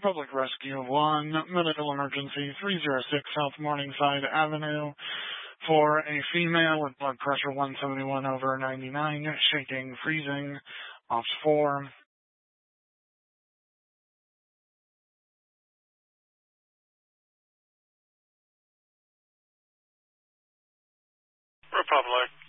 Public Rescue 1, medical emergency 306 South Morningside Avenue for a female with blood pressure 171/99, shaking, freezing, ops 4. Republic